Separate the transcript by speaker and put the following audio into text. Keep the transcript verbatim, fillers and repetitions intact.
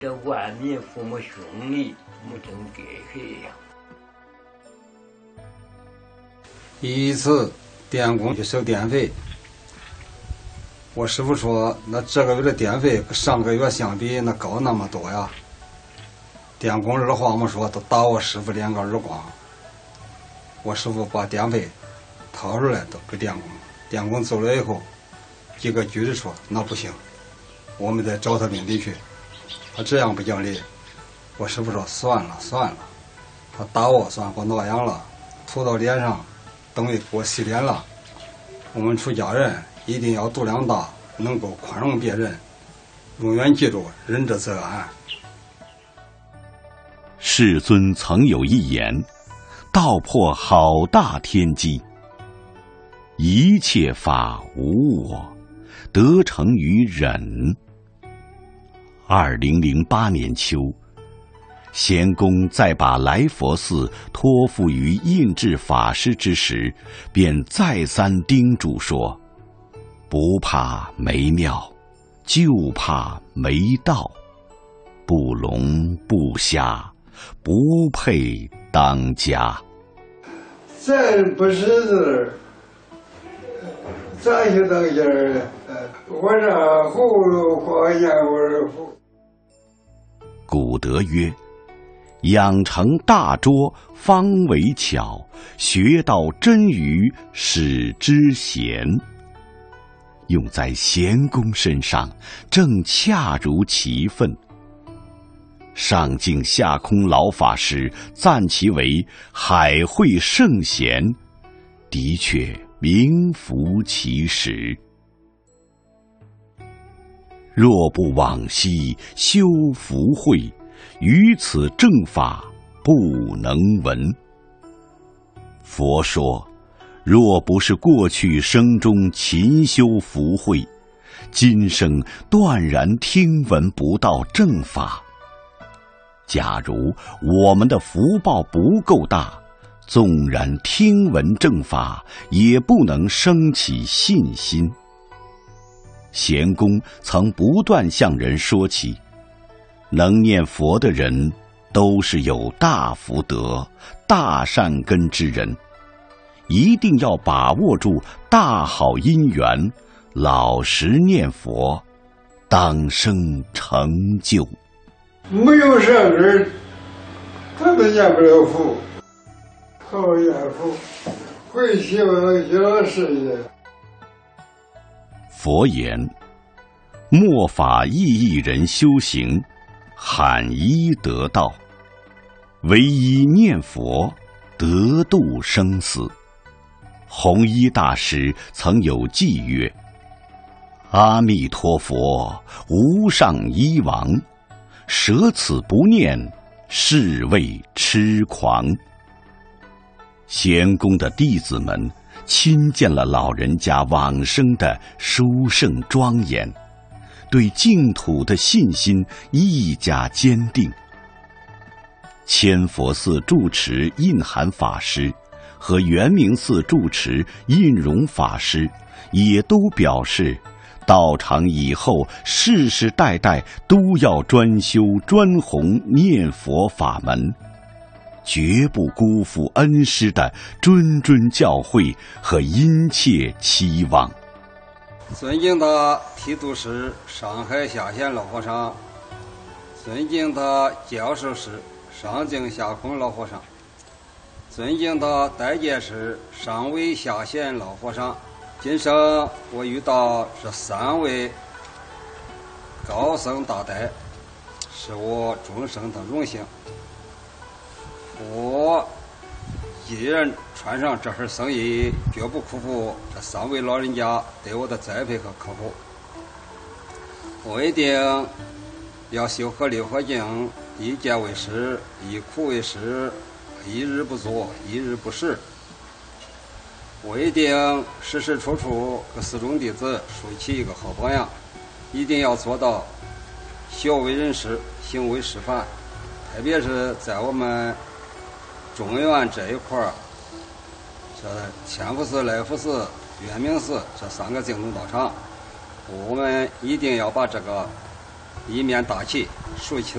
Speaker 1: 这万民父母兄弟母真给黑呀。
Speaker 2: 一次电工去收电费，我师傅说那这个月的电费跟上个月相比那高那么多呀。电工二话没说都打我师傅两个耳光。我师傅把电费掏出来都给电工，电工走了以后一个句子说那不行，我们再找他领地去，他这样不讲理。我师傅说算了算了，他打我算给我挠痒了，吐到脸上等于给我洗脸了。我们出家人一定要度量大，能够宽容别人，永远记住仁者则安。
Speaker 3: 世尊曾有一言，道破好大天机，一切法无我，得成于忍。二零零八年秋，贤公在把来佛寺托付于印智法师之时，便再三叮嘱说：不怕没庙，就怕没道，不聋不瞎，不配当家。
Speaker 4: 咱不识字，咋就当家儿？我这葫芦画烟味。
Speaker 3: 古德曰：养成大拙，方为巧；学到真语，使之贤。用在贤公身上，正恰如其分。上敬下空老法师赞其为海会圣贤，的确名副其实。若不往昔修福慧，于此正法不能闻。佛说，若不是过去生中勤修福慧，今生断然听闻不到正法。假如我们的福报不够大，纵然听闻正法，也不能生起信心。贤公曾不断向人说起，能念佛的人都是有大福德、大善根之人，一定要把握住大好因缘，老实念佛，当生成就。
Speaker 4: 没有善根，他们念不了佛，好念佛，会希望小事业。
Speaker 3: 佛言：末法意义人修行，罕一得道，唯一念佛，得度生死。弘一大师曾有偈曰：阿弥陀佛，无上医王，舍此不念，是谓痴狂。贤公的弟子们亲见了老人家往生的殊胜庄严，对净土的信心愈加坚定。千佛寺住持印涵法师和圆明寺住持印容法师也都表示，道场以后世世代代都要专修专弘念佛法门，绝不辜负恩师的谆谆教诲和殷切期望。
Speaker 2: 尊敬的提督师上海下县老和尚，尊敬的教授师上敬下空老和尚，尊敬的代监师上位下县老和尚，今生我遇到这三位高僧大德，是我终生的荣幸。我一人穿上这份僧衣，绝不辜负这三位老人家对我的栽培和呵护。我一定要修合六合敬，一戒为师，一苦为师，一日不作，一日不食。我一定时时处处给四众弟子树起一个好榜样，一定要做到学为人师，行为示范。特别是在我们中原这一块儿，这千佛寺、来福寺、圆明寺这三个净土道场，我们一定要把这个一面打气，竖起